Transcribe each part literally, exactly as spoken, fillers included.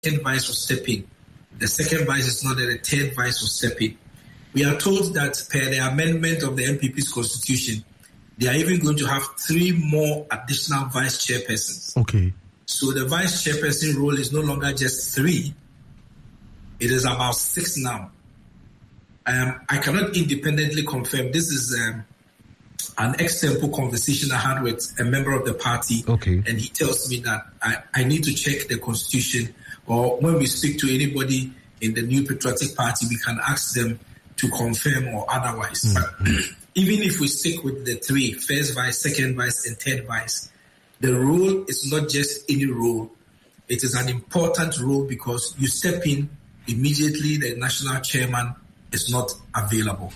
second vice will step in. The second vice is not there, the third vice will step in. We are told that per the amendment of the N P P's constitution, they are even going to have three more additional vice chairpersons. Okay. So the vice chairperson role is no longer just three. It is about six now. Um, I cannot independently confirm. This is um, an extempo conversation I had with a member of the party. Okay. And he tells me that I, I need to check the constitution, or when we speak to anybody in the New Patriotic Party, we can ask them to confirm or otherwise. Mm-hmm. But even if we stick with the three, first vice, second vice, and third vice, the role is not just any role. It is an important role because you step in immediately, the national chairman is not available.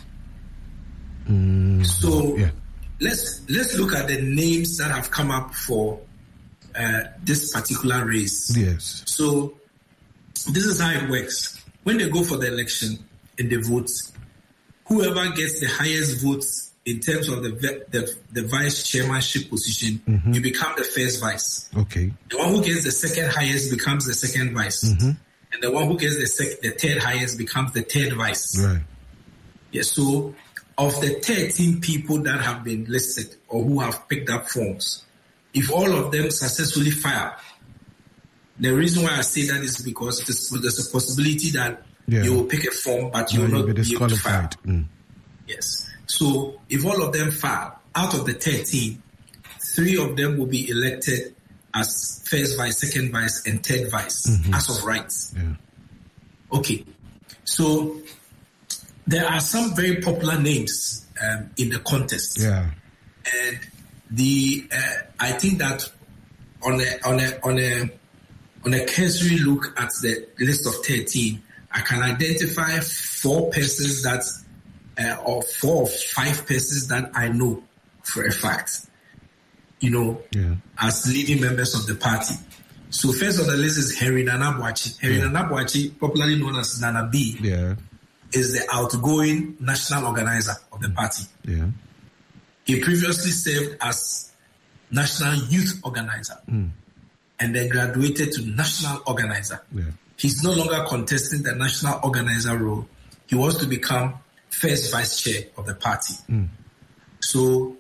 Mm, so yeah. let's let's look at the names that have come up for uh, this particular race. Yes. So this is how it works. When they go for the election and they vote, whoever gets the highest votes in terms of the the, the vice chairmanship position, mm-hmm. you become the first vice. Okay. The one who gets the second highest becomes the second vice. Mm-hmm. And the one who gets the sec- the third highest becomes the third vice. Right. Yeah, so of the thirteen people that have been listed or who have picked up forms, if all of them successfully file, the reason why I say that is because there's, there's a possibility that yeah. you will pick a form, but you will not be be able to file. Mm. Yes. So if all of them file, out of the thirteen, three of them will be elected as first vice, second vice, and third vice, mm-hmm. as of rights. Yeah. Okay. So there are some very popular names um, in the contest. Yeah. And the uh, I think that on a on a on a on a cursory look at the list of thirteen, I can identify four persons that uh, or four or five persons that I know for a fact. You know, yeah. as leading members of the party. So first on the list is Henry Nana Boakye. Henry yeah. Nana Boakye, popularly known as Nana B, yeah. is the outgoing national organizer of the party. Yeah. He previously served as national youth organizer mm. and then graduated to national organizer. Yeah. He's no longer contesting the national organizer role. He wants to become first vice chair of the party. Mm. So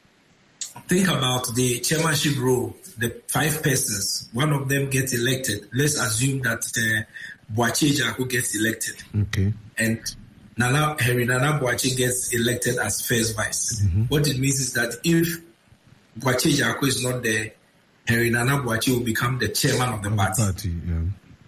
think about the chairmanship role, the five persons, one of them gets elected. Let's assume that uh, Boakye Jarko gets elected. Okay. And Nana, Henry Nana Boakye gets elected as first vice. Mm-hmm. What it means is that if Boakye Jarko is not there, Henry Nana Boakye will become the chairman of the party. party yeah.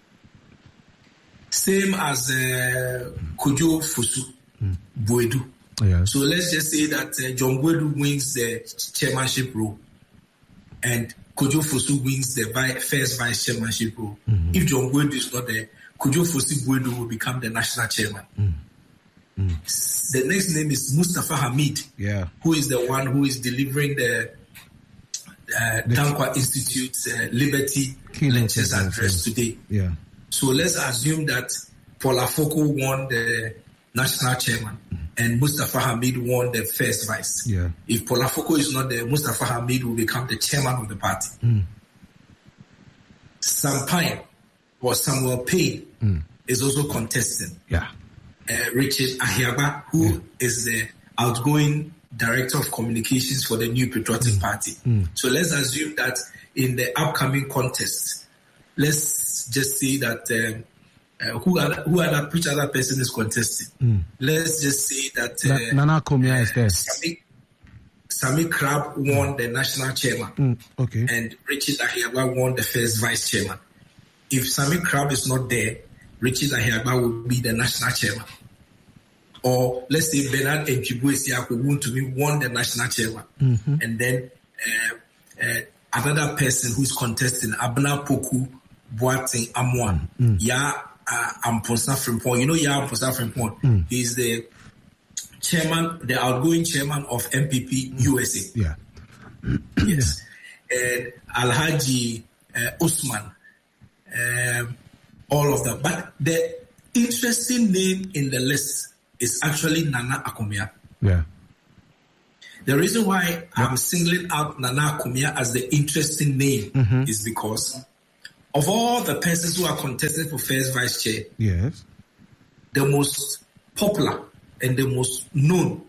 Same as uh, Kojo Fosu mm. Boedu. Yeah. So let's just say that uh, John Boedu wins the chairmanship role and Kojo Fosu wins the vi- first vice chairmanship role. Mm-hmm. If John Boedu is not there, Kojo Fosu Boedu will become the national chairman. Mm. Mm. The next name is Mustafa Hamid, yeah. who is the one who is delivering the uh, Dankwa Institute uh, Liberty Lectures address today. Yeah. So let's assume that Paul Afoko won the national chairman mm. and Mustafa Hamid won the first vice. Yeah. If Paul Afoko is not there, Mustafa Hamid will become the chairman of the party. Mm. Sam Pine or Samuel Payne mm. is also contesting. Yeah. Uh, Richard Ahiagba, who yeah. is the outgoing director of communications for the New Patriotic mm. Party. Mm. So let's assume that in the upcoming contest, let's just say that um, uh, who other, who other which other person is contesting. Mm. Let's just say that uh, Nana Komia is there. Sami, Sami Crab won the national chairman, mm. okay, and Richard Ahiagba won the first vice chairman. If Sami Crab is not there, Richard Ahiagba will be the national chairman. Or let's say Bernard Entwibu won the national chairman. Mm-hmm. And then uh, uh, another person who's contesting, Abna Poku Boateng Amwan, mm. Ya uh, Amposa Frimpong. You know Ya Amposa Frimpong? Mm. He's the chairman, the outgoing chairman of M P P U S A. Yeah. Yes. And Alhaji uh, Usman. Um, all of them. But the interesting name in the list is actually Nana Akomia. Yeah. The reason why yeah. I'm singling out Nana Akomia as the interesting name mm-hmm. is because of all the persons who are contested for first vice chair, yes, the most popular and the most known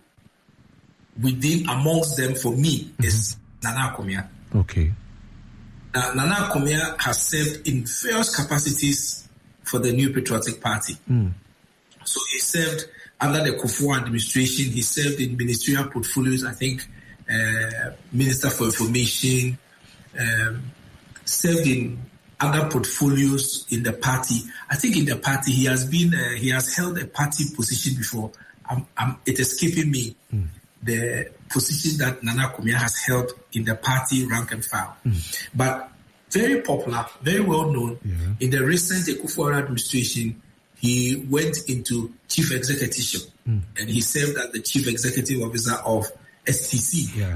within amongst them for me mm-hmm. is Nana Acumia. Okay. Now, Nana Acumia has served in various capacities for the New Patriotic Party. Mm. So he served under the Kufuor administration. He served in ministerial portfolios, I think, uh, Minister for Information, um, served in other portfolios in the party. I think in the party he has been, uh, he has held a party position before. I'm, I'm, it is escaping me. Mm. The position that Nana Acumia has held in the party rank and file. Mm. But very popular, very well known. Yeah. In the recent Kufuor administration, he went into chief executive mm. and he served as the chief executive officer of S T C. Yeah.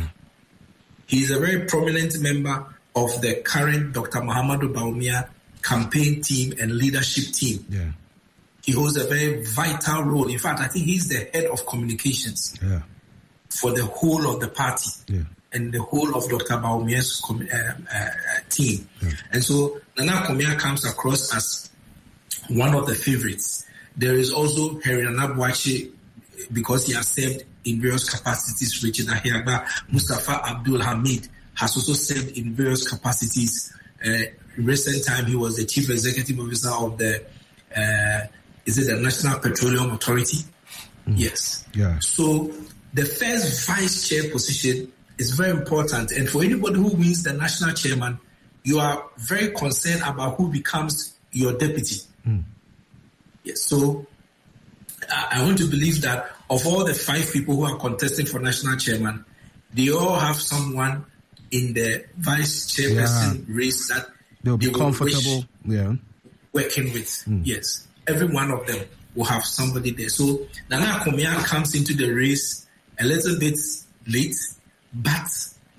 He is a very prominent member of the current Doctor Mahamudu Bawumia campaign team and leadership team. Yeah. He holds a very vital role. In fact, I think he's the head of communications. Yeah. For the whole of the party yeah. and the whole of Doctor Bawumia's um, uh, team. Yeah. And so Nana Acumia comes across as one of the favorites. There is also Harry Nana Boakye, because he has served in various capacities. Richard Ahiagba, Mustafa Abdul Hamid has also served in various capacities. Uh, in recent time, he was the chief executive officer of the, uh, is it the National Petroleum Authority? Mm. Yes. Yeah. So the first vice chair position is very important. And for anybody who wins the national chairman, you are very concerned about who becomes your deputy. Mm. Yes. So uh, I want to believe that of all the five people who are contesting for national chairman, they all have someone in the vice chairperson yeah. race that they'll be they will comfortable yeah. working with. Mm. Yes. Every one of them will have somebody there. So Nana Acumia comes into the race a little bit late, but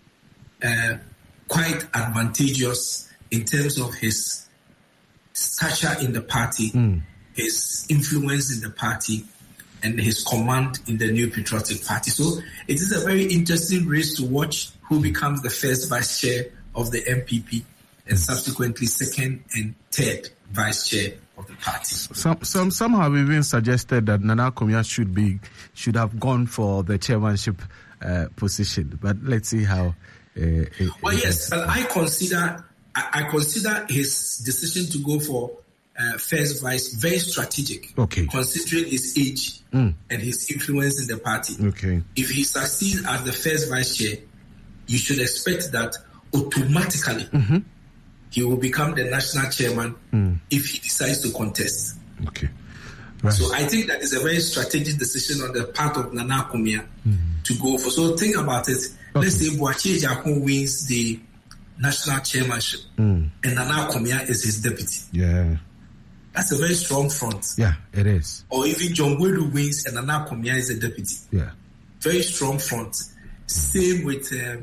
uh, quite advantageous in terms of his stature in the party, mm. his influence in the party, and his command in the New Patriotic Party. So it is a very interesting race to watch who becomes the first vice chair of the N P P and subsequently second and third vice chair of the party. Some, some, some have even suggested that Nana Acumia should be, should have gone for the chairmanship uh, position. But let's see how. Uh, it, well, it yes, but I consider, I, I consider his decision to go for uh, first vice very strategic. Okay. Considering his age mm. and his influence in the party. Okay. If he succeeds as the first vice chair, you should expect that automatically. Mm-hmm. He will become the national chairman mm. if he decides to contest. Okay. Right. So I think that is a very strategic decision on the part of Nana Acumia mm. to go for. So think about it. Okay. Let's say Boakye Ejiakon wins the national chairmanship mm. and Nana Acumia is his deputy. Yeah. That's a very strong front. Yeah, it is. Or even John Gwedu wins and Nana Acumia is the deputy. Yeah. Very strong front. Mm. Same with uh,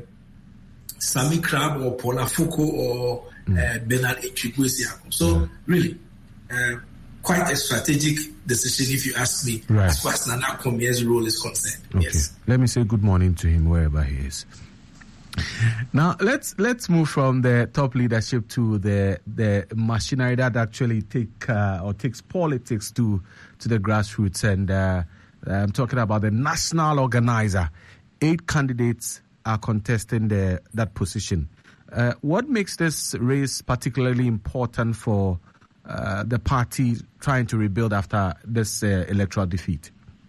Sami Crab or Paula Fuko or Mm. Uh, Bernard Echikwesi. So yeah. really, uh, quite a strategic decision if you ask me, right. as far as Nana Acumia's role is concerned. Okay. Yes. Let me say good morning to him wherever he is. Now let's let's move from the top leadership to the the machinery that actually take uh, or takes politics to to the grassroots, and uh, I'm talking about the national organizer. Eight candidates are contesting the that position. Uh, what makes this race particularly important for uh, the party trying to rebuild after this uh, electoral defeat?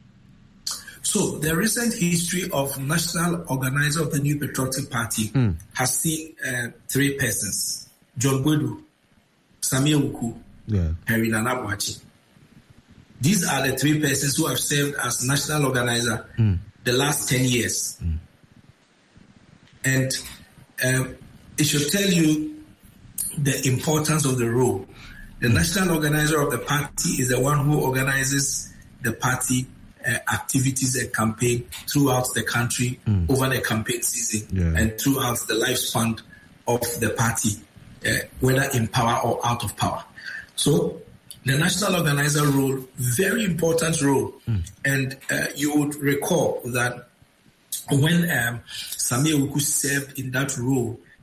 So the recent history of national organizer of the New Patriotic Party mm. has seen uh, three persons: John Gwedu, Samuel Wuku, yeah. Harry Nana Boakye. These are the three persons who have served as national organizer mm. the last ten years. Mm. And uh, it should tell you the importance of the role. The mm. national organizer of the party is the one who organizes the party uh, activities and campaign throughout the country mm. over the campaign season yeah. and throughout the lifespan of the party, uh, whether in power or out of power. So the national organizer role, very important role. Mm. And uh, you would recall that when um, Samuel Wuku served in that role,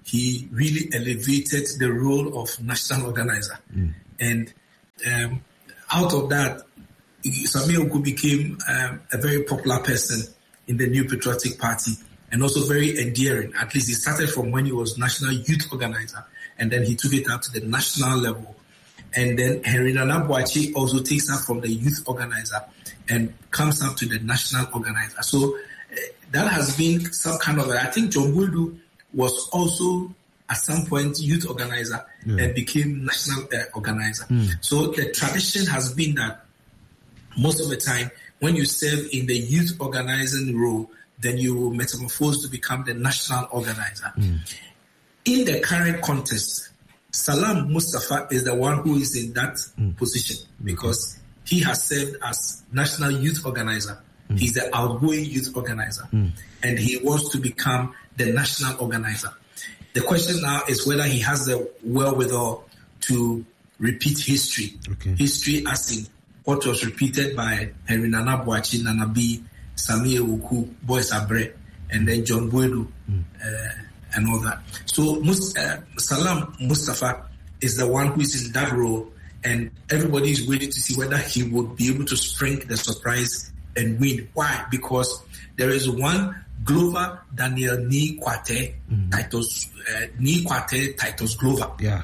he really elevated the role of national organizer. Mm. And um, out of that, Samia Oku became um, a very popular person in the New Patriotic Party and also very endearing. At least he started from when he was national youth organizer, and then he took it up to the national level. And then Henry Nana Boakye also takes up from the youth organizer and comes up to the national organizer. So uh, that has been some kind of, I think John Boadu was also at some point youth organizer yeah. and became national uh, organizer. Mm. So the tradition has been that most of the time, when you serve in the youth organizing role, then you will metamorphose to become the national organizer. Mm. In the current context, Salam Mustafa is the one who is in that mm. position because he has served as national youth organizer. Mm. He's the outgoing youth organizer, mm. and he wants to become the national organizer. The question now is whether he has the wherewithal to repeat history. Okay. History as in what was repeated by Henry Nana Boakye, Nana B, Samia Oku, Boyce Abre, and then John Boadu, mm. uh, and all that. So uh, Salam Mustafa is the one who is in that role, and everybody is waiting to see whether he would be able to spring the surprise and win. Why? Because there is one Glover Daniel Ni Kwate, mm. Titus uh, Ni Kwate Titus Glover, yeah,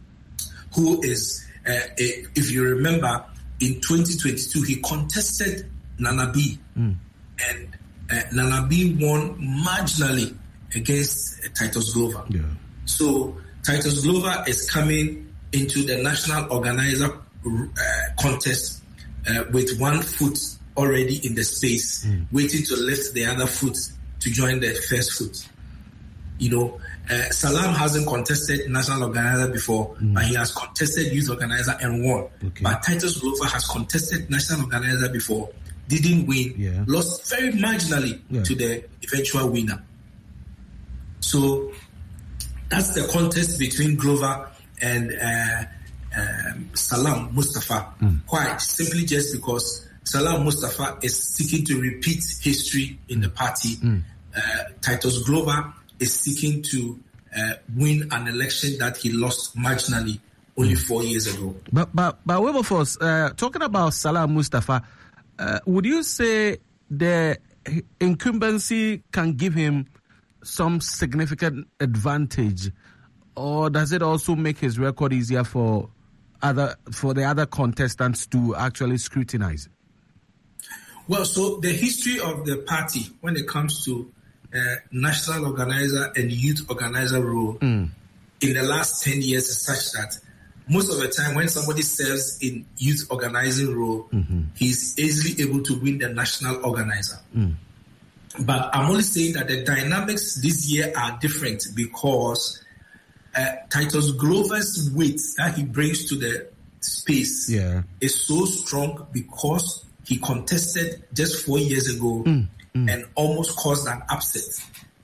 who is, uh, a, if you remember, in twenty twenty-two, he contested Nana B, mm. and uh, Nana B won marginally against uh, Titus Glover. Yeah. So Titus Glover is coming into the national organizer uh, contest uh, with one foot already in the space, mm. waiting to lift the other foot to join the first foot. You know, uh, Salam hasn't contested national organizer before, mm. but he has contested youth organizer and won. Okay. But Titus Glover has contested national organizer before, didn't win, yeah. lost very marginally yeah. to the eventual winner. So that's the contest between Glover and uh, um, Salam Mustafa. Mm. Why? Simply just because Salam Mustafa is seeking to repeat history in the party. Mm. Uh, Titus Glover is seeking to uh, win an election that he lost marginally only mm. four years ago. But but but Wilberforce, uh, talking about Salam Mustafa, uh, would you say the incumbency can give him some significant advantage, or does it also make his record easier for other for the other contestants to actually scrutinize? Well, so the history of the party when it comes to uh, national organizer and youth organizer role mm. in the last ten years is such that most of the time when somebody serves in youth organizing role, mm-hmm. he's easily able to win the national organizer. Mm. But I'm only saying that the dynamics this year are different because uh, Titus Glover's weight that he brings to the space yeah. is so strong because he contested just four years ago mm, mm. and almost caused an upset.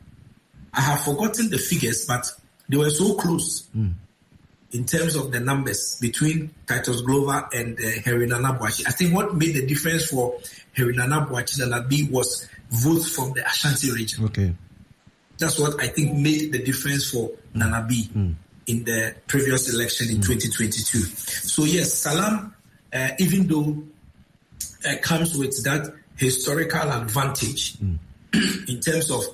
I have forgotten the figures, but they were so close mm. in terms of the numbers between Titus Glover and uh, Henry Nana Boakye. I think what made the difference for Henry Nana Boakye and Nana B was votes from the Ashanti region. Okay. That's what I think made the difference for mm. Nana B mm. in the previous election in mm. twenty twenty-two. So yes, Salam, uh, even though uh, comes with that historical advantage mm. in terms of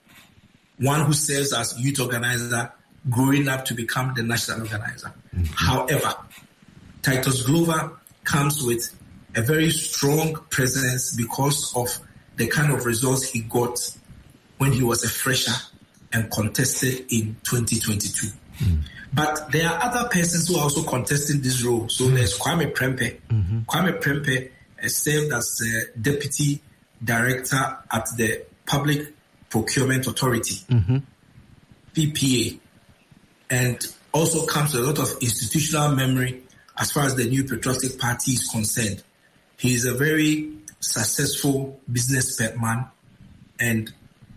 one who serves as youth organizer, growing up to become the national organizer. Mm-hmm. However, Titus Glover comes with a very strong presence because of the kind of results he got when he was a fresher and contested in twenty twenty-two. Mm. But there are other persons who are also contesting this role. So mm. there's Kwame Prempeh. Mm-hmm. Kwame Prempeh uh, served as the deputy director at the Public Procurement Authority, mm-hmm. P P A, and also comes with a lot of institutional memory as far as the New Patriotic Party is concerned. He is a very successful businessman and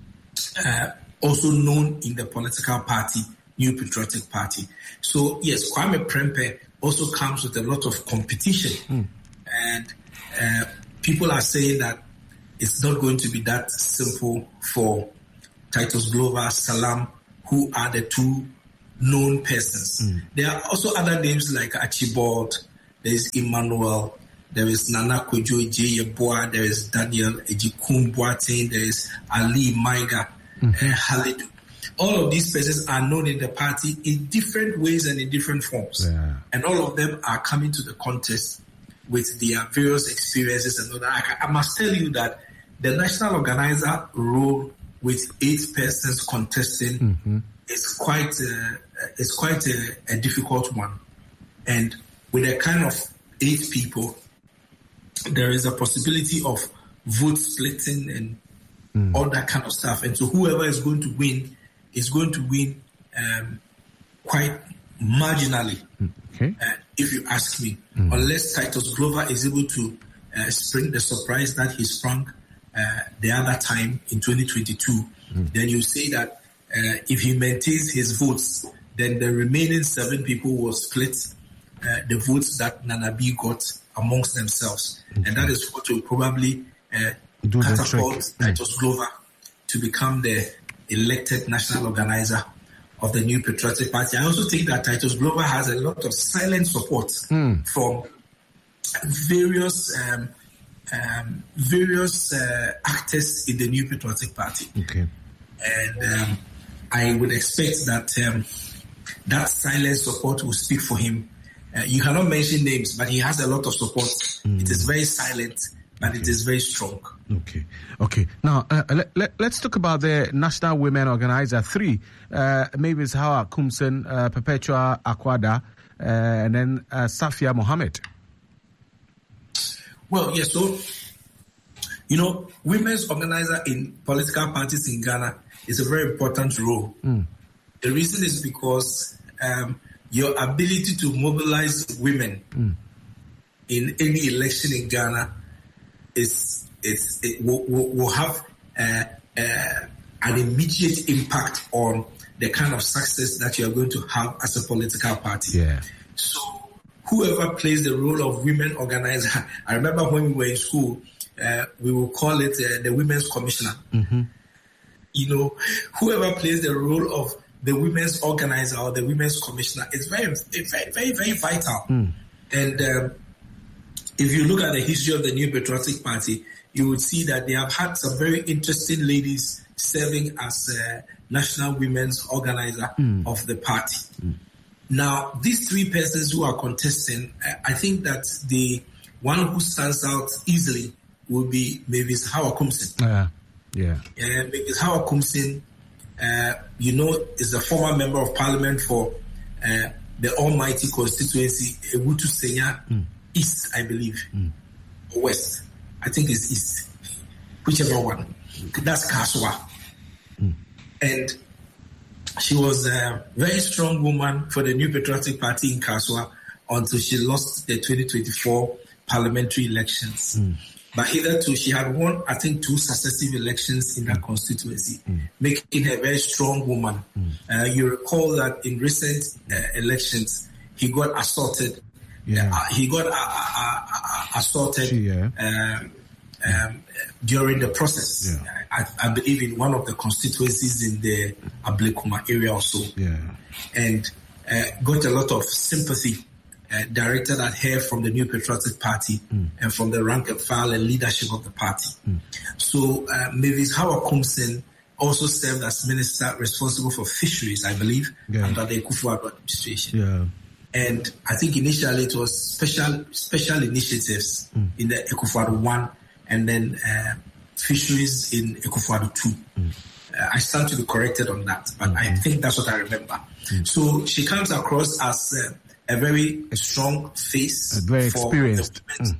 uh, also known in the political party, New Patriotic Party. So yes, Kwame Prempeh also comes with a lot of competition, mm. and uh, people are saying that it's not going to be that simple for Titus Glover, Salam, who are the two known persons. Mm. There are also other names like Archibald, there is Emmanuel, there is Nana Kojo Ejeyeboa, there is Daniel Ejikum Boateng, there is Ali Maiga, mm-hmm. uh, Halidu. All of these persons are known in the party in different ways and in different forms. Yeah. And all of them are coming to the contest with their various experiences and all that. I, I must tell you that the national organizer role with eight persons contesting mm-hmm. is quite uh, is quite a, a difficult one. And with a kind of eight people, there is a possibility of vote splitting and mm. all that kind of stuff. And so whoever is going to win is going to win um, quite marginally, okay. uh, if you ask me, mm. unless Titus Glover is able to uh, spring the surprise that he sprung uh, the other time in twenty twenty-two, mm. then you say that uh, if he maintains his votes, then the remaining seven people will split uh, the votes that Nana B got amongst themselves. Okay. And that is what will probably uh, catapult Titus mm. Glover to become the elected national organizer of the New Patriotic Party. I also think that Titus Glover has a lot of silent support mm. from various um, um, various uh, actors in the New Patriotic Party. Okay. And um, I would expect that um, that silent support will speak for him. Uh, you cannot mention names, but he has a lot of support. Mm. It is very silent, but okay. it is very strong. Okay. Okay. Now, uh, let, let, let's talk about the National Women Organizer three. Uh, maybe it's Hawa Kumsen, uh, Perpetua Akwada, uh, and then uh, Safia Mohammed. Well, yes. So, you know, women's organizer in political parties in Ghana is a very important role. Mm. The reason is because um, your ability to mobilize women mm. in any election in Ghana is It's, it will, will, will have uh, uh, an immediate impact on the kind of success that you are going to have as a political party. Yeah. So whoever plays the role of women organizer, I remember when we were in school, uh, we will call it uh, the women's commissioner. Mm-hmm. You know, whoever plays the role of the women's organizer or the women's commissioner is very, very, very, very vital. Mm. And um, if you look at the history of the New Patriotic Party, you would see that they have had some very interesting ladies serving as uh, national women's organizer mm. of the party. Mm. Now, these three persons who are contesting, I think that the one who stands out easily will be Mavis Hawa Kumsen. Uh, yeah. Uh, Mavis Hawa Kumsen, uh, you know, is the former member of parliament for uh, the almighty constituency, Ewutu Senya mm. East, I believe, mm. or West. I think it's East, whichever one. That's Kaswa. Mm. And she was a very strong woman for the New Patriotic Party in Kaswa until she lost the twenty twenty-four parliamentary elections. Mm. But hitherto, she had won, I think, two successive elections in that constituency, mm. making her a very strong woman. Mm. Uh, you recall that in recent uh, elections, he got assaulted. Yeah. Uh, he got uh, uh, uh, assaulted she, yeah. um, um, during the process. Yeah. I, I believe in one of the constituencies in the Ablekuma area also. Yeah. And uh, got a lot of sympathy uh, directed at her from the New Patriotic Party mm. and from the rank and file and leadership of the party. Mm. So uh, Mavis Hawa Kumsen also served as minister responsible for fisheries, I believe, yeah. under the Akufo-Addo administration. Yeah. And I think initially it was special special initiatives mm. in the Akufo-Addo one and then uh, fisheries in Akufo-Addo two. Mm. Uh, I stand to be corrected on that, but mm-hmm. I think that's what I remember. Mm. So she comes across as uh, a very strong face. Uh, very for experienced. Mm.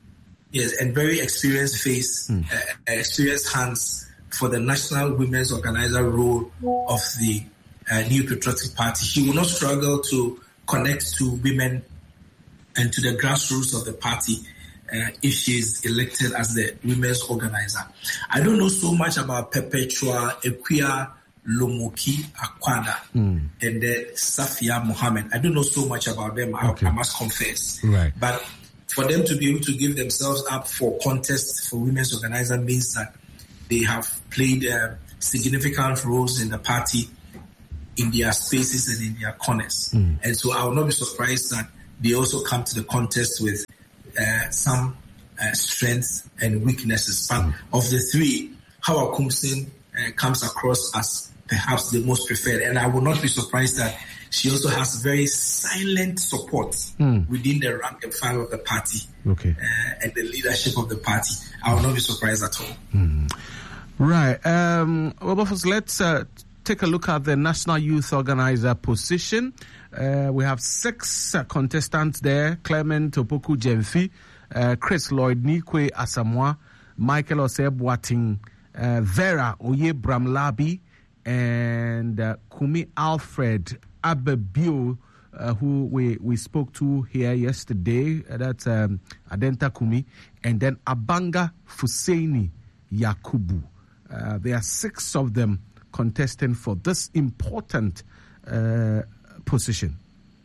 Yes, and very experienced face, mm. uh, experienced hands for the National Women's Organizer role of the uh, New Patriotic Party. She will not struggle to connect to women and to the grassroots of the party uh, if she is elected as the women's organizer. I don't know so much about Perpetua Equia Lomoki Akwada mm. and then Safia Mohammed. I don't know so much about them, okay. I, I must confess. Right. But for them to be able to give themselves up for contest for women's organizer means that they have played uh, significant roles in the party in their spaces and in their corners. Mm. And so I will not be surprised that they also come to the contest with uh, some uh, strengths and weaknesses. But mm. of the three, Hawa Kumsin uh, comes across as perhaps the most preferred. And I will not be surprised that she also has very silent support mm. within the rank and file of the party okay. uh, and the leadership of the party. I will not be surprised at all. Mm. Right. Um, well, let's uh, take a look at the National Youth Organizer position. Uh, we have six uh, contestants there: Clement Opoku Jemfi, uh, Chris Lloyd Nikwe Asamoah, Michael Osei-Boateng, uh, Vera Oye Bramlabi, and uh, Kumi Alfred Abebio, uh, who we, we spoke to here yesterday. Uh, that's um, Adenta Kumi, and then Abanga Fuseini Yakubu. Uh, there are six of them contesting for this important uh, position.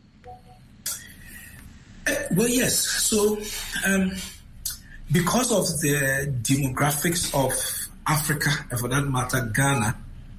Uh, well, yes. So, um, because of the demographics of Africa, and for that matter, Ghana,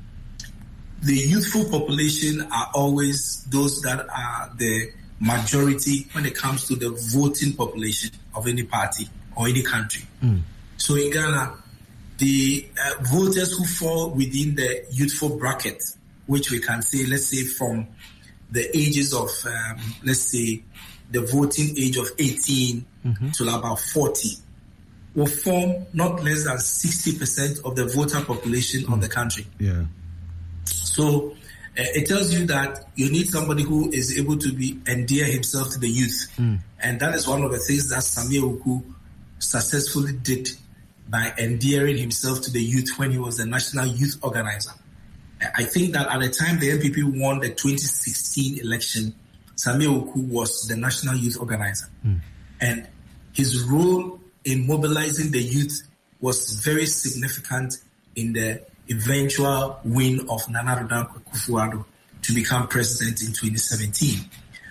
the youthful population are always those that are the majority when it comes to the voting population of any party or any country. Mm. So in Ghana, the uh, voters who fall within the youthful bracket, which we can say, let's say from the ages of, um, let's say, the voting age of eighteen mm-hmm. to about forty, will form not less than sixty percent of the voter population mm. of the country. Yeah. So uh, it tells you that you need somebody who is able to be endear himself to the youth. Mm. And that is one of the things that Samuel Oku successfully did by endearing himself to the youth when he was the National Youth Organizer. I think that at the time the N P P won the twenty sixteen election, Samuel Oku was the National Youth Organizer. Mm. And his role in mobilizing the youth was very significant in the eventual win of Nana Addo Dankwa Akufo-Addo to become president in twenty seventeen.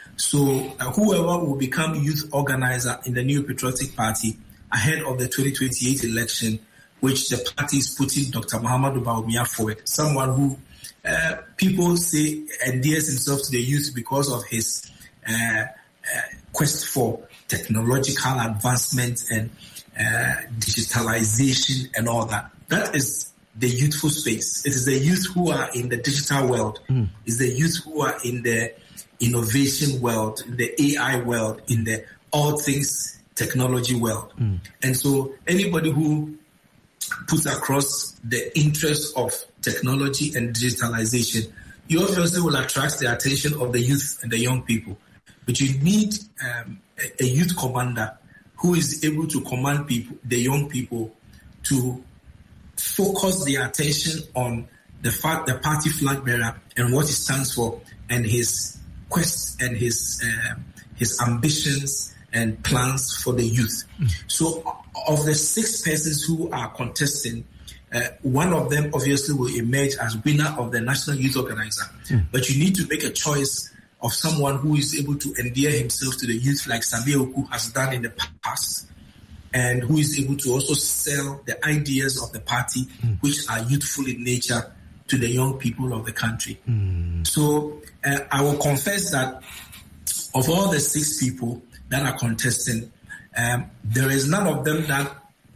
So uh, whoever will become youth organizer in the New Patriotic Party ahead of the twenty twenty-eight election, which the party is putting Doctor Mahamudu Bawumia forward, someone who uh, people say endears himself to the youth because of his uh, uh, quest for technological advancement and uh, digitalization and all that. That is the youthful space. It is the youth who are in the digital world. Mm. It's the youth who are in the innovation world, in the A I world, in the all things technology world. Mm. And so anybody who puts across the interest of technology and digitalization, you obviously will attract the attention of the youth and the young people. But you need um, a, a youth commander who is able to command people, the young people, to focus their attention on the fact, the party flag bearer and what it stands for, and his quest and his uh, his ambitions and plans for the youth. Mm. So, of the six persons who are contesting, uh, one of them obviously will emerge as winner of the National Youth Organizer. Mm. But you need to make a choice of someone who is able to endear himself to the youth, like Samuel Oku has done in the past, and who is able to also sell the ideas of the party, mm. which are youthful in nature, to the young people of the country. Mm. So uh, I will confess that of all the six people that are contesting, um, there is none of them that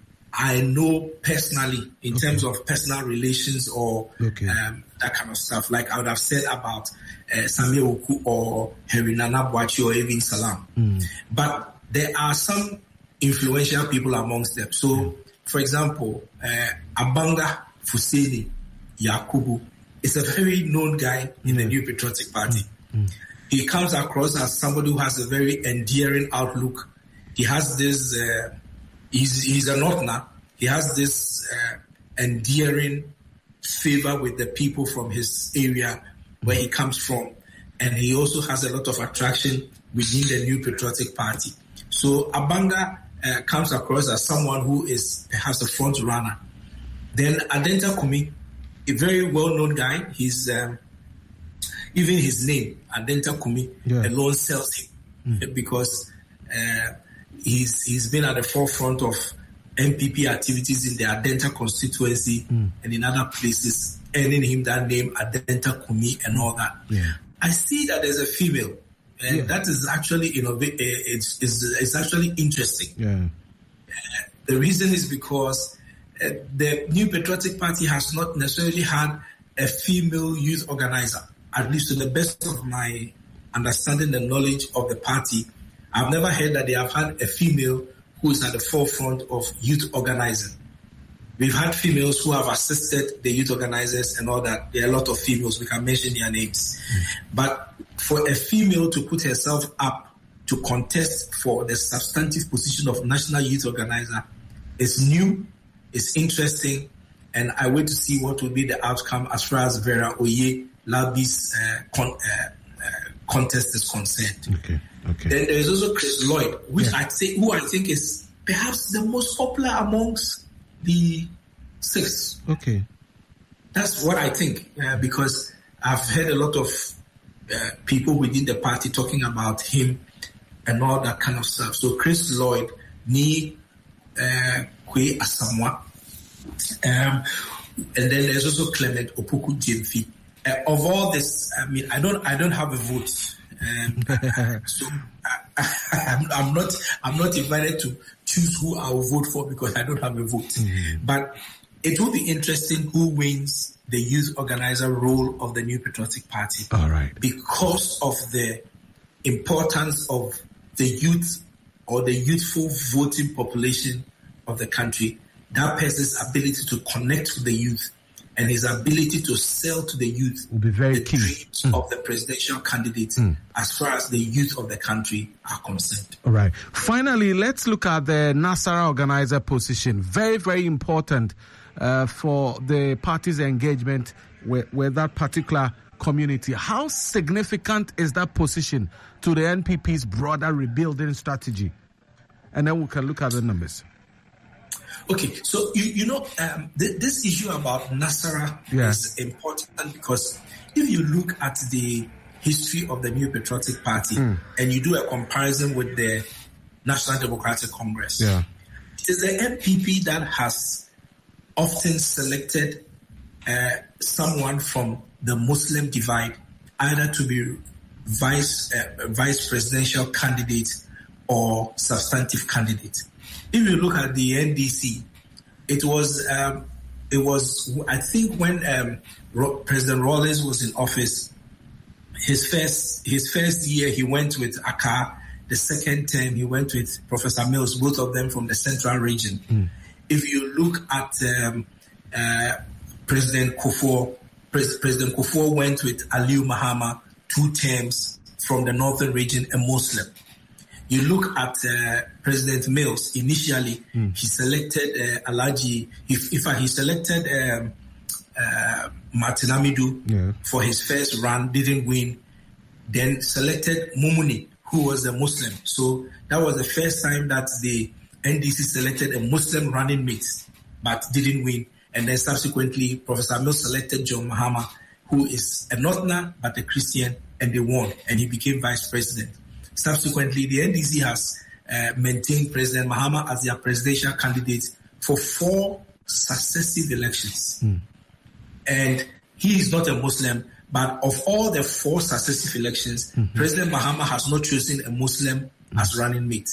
I know personally in okay. terms of personal relations or okay. um, that kind of stuff. Like I would have said about uh, Samuel Oku or Henry Nana Boakye or even Salam. Mm. But there are some influential people amongst them. So, mm. for example, uh, Abanga Fuseini Yakubu is a very known guy in the New Patriotic Party. Mm. Mm. He comes across as somebody who has a very endearing outlook. He has this, uh, he's, he's a Northerner. He has this uh, endearing favor with the people from his area where he comes from. And he also has a lot of attraction within the New Patriotic Party. So Abanga uh, comes across as someone who is perhaps a front runner. Then Adenta Kumi, a very well-known guy. He's um, even his name, Adenta Kumi, yeah. alone sells him mm. because uh, he's he's been at the forefront of N P P activities in the Adenta constituency mm. and in other places earning him that name, Adenta Kumi, and all that. Yeah. I see that there's a female, and yeah. that is actually, you know, it's, it's, it's actually interesting. Yeah. Uh, the reason is because uh, the New Patriotic Party has not necessarily had a female youth organizer, at least to the best of my understanding and knowledge of the party. I've never heard that they have had a female who is at the forefront of youth organizing. We've had females who have assisted the youth organizers and all that. There are a lot of females. We can mention their names. Mm. But for a female to put herself up to contest for the substantive position of national youth organizer is new, it's interesting, and I wait to see what will be the outcome as far as Vera Oye Labi's uh, con- uh, uh, contest is concerned. Okay. Okay. Then there is also Chris Lloyd, which yeah. I think, who I think is perhaps the most popular amongst the six. Okay. That's what I think, uh, because I've heard a lot of uh, people within the party talking about him and all that kind of stuff. So Chris Lloyd, Ni uh, Kwe Asamoah, um, and then there's also Clement Opoku Jemfi. Uh, of all this, I mean, I don't, I don't have a vote. Um, so I, I'm, I'm not I'm not invited to choose who I will vote for because I don't have a vote. Mm-hmm. But it will be interesting who wins the youth organizer role of the New Patriotic Party. All right. Because of the importance of the youth or the youthful voting population of the country, that person's ability to connect with the youth and his ability to sell to the youth will be very the key. dreams mm. of the presidential candidate mm. as far as the youth of the country are concerned. All right. Finally, let's look at the Nasara organizer position. Very, very important uh, for the party's engagement with, with that particular community. How significant is that position to the N P P's broader rebuilding strategy? And then we can look at the numbers. Okay, so you you know um, th- this issue about Nasara yeah. is important because if you look at the history of the New Patriotic Party mm. and you do a comparison with the National Democratic Congress, yeah. it is the N P P that has often selected uh, someone from the Muslim divide either to be vice uh, vice presidential candidate or substantive candidate. If you look at the N D C, it was, um, it was. I think when um, President Rawlings was in office, his first his first year he went with Aka. The second term he went with Professor Mills, both of them from the Central Region. Mm. If you look at um, uh, President Kufuor, Pres- President Kufuor went with Aliyu Mahama, two terms from the Northern Region, a Muslim. You look at uh, President Mills. Initially, mm. he selected uh, Alhaji. If, if uh, he selected um, uh, Martin Amidu yeah. for his first run, didn't win. Then selected Mumuni, who was a Muslim. So that was the first time that the N D C selected a Muslim running mate, but didn't win. And then subsequently, Professor Mills selected John Mahama, who is a Northerner but a Christian, and they won, and he became vice president. Subsequently, the N D C has uh, maintained President Mahama as their presidential candidate for four successive elections. Mm. And he is not a Muslim, but of all the four successive elections, mm-hmm. President Mahama has not chosen a Muslim mm. as running mate.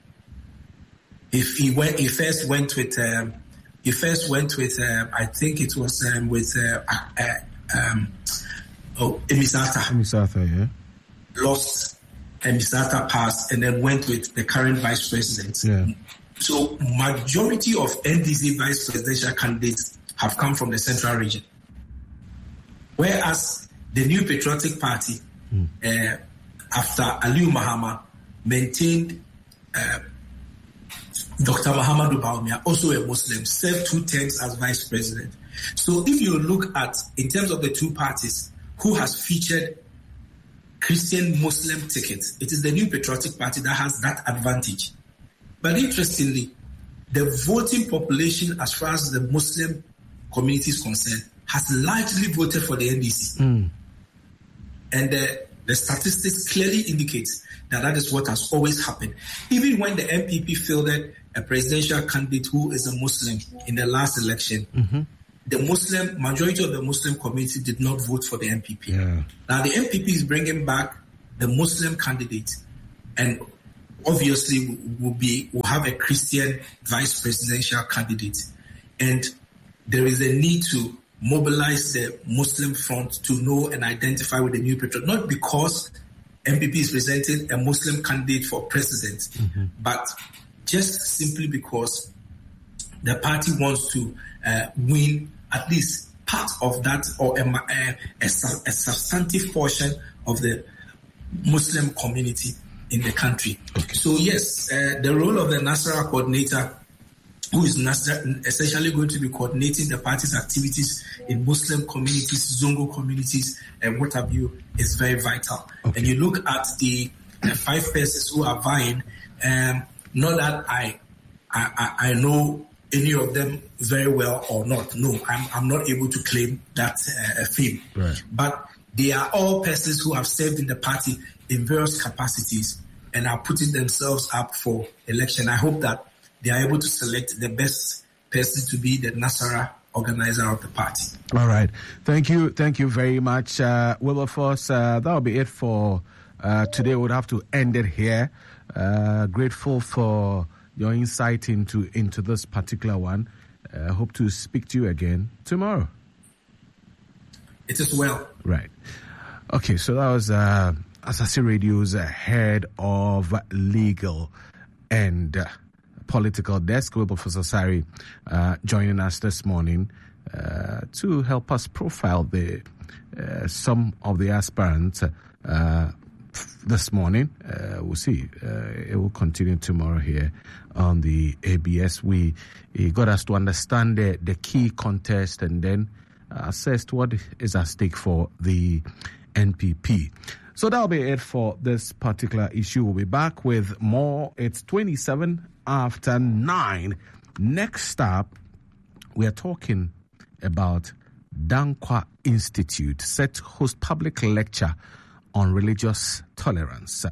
If he went, he first went with, um, he first went with, uh, I think it was um, with uh, uh, um, oh, Emisata. Emisata, yeah. Lost. And Misata passed and then went with the current vice president. Yeah. So majority of N D C vice presidential candidates have come from the Central Region. Whereas the New Patriotic Party, mm. uh, after Aliyu Mahama, maintained uh, Doctor Muhammadu Bawumia, also a Muslim, served two terms as vice president. So if you look at, in terms of the two parties, who has featured Christian Muslim tickets, it is the New Patriotic Party that has that advantage. But interestingly, the voting population as far as the Muslim community is concerned has largely voted for the N D C. Mm. And the, the statistics clearly indicate that that is what has always happened. Even when the N P P fielded a presidential candidate who is a Muslim in the last election, mm-hmm. the Muslim, majority of the Muslim community did not vote for the N P P. Yeah. Now the N P P is bringing back the Muslim candidate, and obviously will be will have a Christian vice presidential candidate, and there is a need to mobilize the Muslim front to know and identify with the New Patriot, not because N P P is presenting a Muslim candidate for president, mm-hmm. but just simply because the party wants to uh, win at least part of that, or a, a, a, a substantive portion of the Muslim community in the country. Okay. So yes, uh, the role of the Nasara coordinator, who is Nasara, essentially going to be coordinating the party's activities in Muslim communities, Zongo communities, and what have you, is very vital. Okay. And you look at the, the five persons who are vying, um, not that I, I, I know any of them very well or not. No, I'm, I'm not able to claim that uh, fame. Right. But they are all persons who have served in the party in various capacities and are putting themselves up for election. I hope that they are able to select the best person to be the Nasara organizer of the party. All right. Thank you. Thank you very much, uh, Wilberforce. Uh, that'll be it for uh, today. We'll have to end it here. Uh, grateful for your insight into into this particular one. Uh, hope to speak to you again tomorrow. It is well. Right. Okay, so that was uh, Asase Radio's uh, head of legal and uh, political desk, Wilberforce Asare, uh, joining us this morning uh, to help us profile the uh, some of the aspirants uh, this morning. Uh, we'll see. Uh, it will continue tomorrow here on the A B S. We it got us to understand the, the key contest and then uh, assessed what is at stake for the N P P. So that'll be it for this particular issue. We'll be back with more. It's twenty-seven after nine. Next up, we are talking about Danquah Institute set to host public lecture on religious tolerance.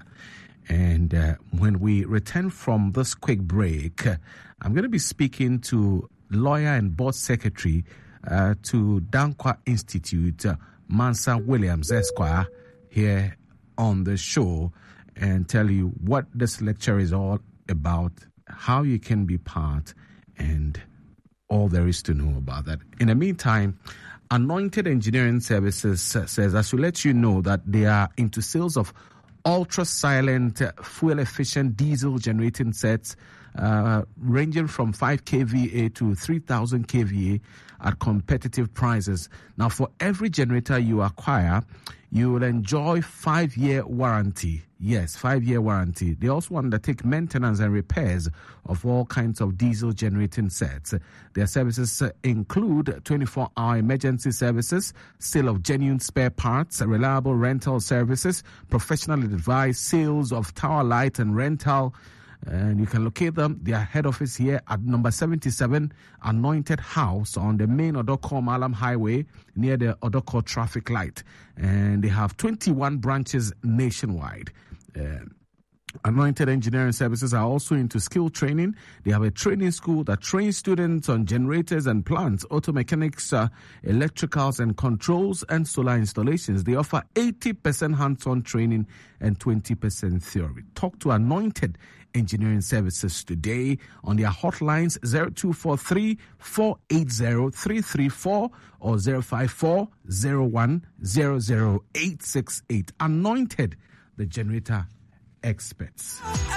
And uh, when we return from this quick break, uh, I'm going to be speaking to lawyer and board secretary uh, to Danquah Institute, uh, Mansa Williams Esquire, here on the show, and tell you what this lecture is all about, how you can be part, and all there is to know about that. In the meantime, Anointed Engineering Services says, I should let you know that they are into sales of ultra-silent, fuel-efficient diesel generating sets uh, ranging from five K V A to three thousand K V A at competitive prices. Now, for every generator you acquire, you will enjoy five-year warranty. Yes, five-year warranty. They also undertake maintenance and repairs of all kinds of diesel generating sets. Their services include twenty-four hour emergency services, sale of genuine spare parts, reliable rental services, professional advice, sales of tower light and rental. And you can locate them, their head office here at number seventy-seven Anointed House on the main Odoko Malam Highway near the Odoko traffic light. And they have twenty-one branches nationwide. Uh, Anointed Engineering Services are also into skill training. They have a training school that trains students on generators and plants, auto mechanics, uh, electricals and controls, and solar installations. They offer eighty percent hands-on training and twenty percent theory. Talk to Anointed Engineering Services today on their hotlines zero two four three, four eight zero, three three four or zero five four, zero one zero zero eight six eight. Anointed, the generator experts.